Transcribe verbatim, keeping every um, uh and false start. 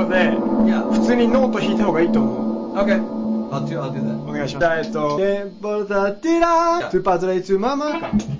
ので、普通にノート弾いた方がいいと思う。 OK。I'll do, I'll do that. お願いします。えっと、テンポザティラー、スーパーズレイツーママか。